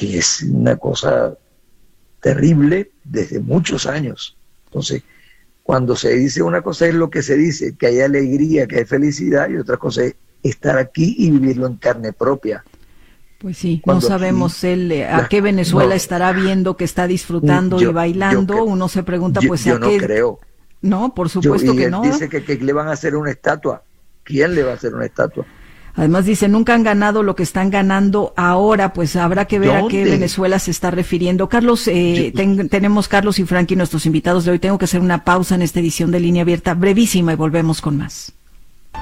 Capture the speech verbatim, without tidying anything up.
que es una cosa terrible desde muchos años. Entonces, cuando se dice una cosa es lo que se dice, que hay alegría, que hay felicidad, y otra cosa es estar aquí y vivirlo en carne propia. Pues sí, Cuando no sabemos aquí, él eh, a la, qué Venezuela no, estará viendo que está disfrutando yo, y bailando. yo, Uno se pregunta, yo, pues yo a no qué. creo. No, por Yo, supuesto y que él no. dice que, que le van a hacer una estatua. ¿Quién le va a hacer una estatua? Además dice, nunca han ganado lo que están ganando ahora, pues habrá que ver ¿Dónde? a qué Venezuela se está refiriendo. Carlos, eh, Yo, ten, tenemos Carlos y Frankie, nuestros invitados de hoy. Tengo que hacer una pausa en esta edición de Línea Abierta, brevísima, y volvemos con más.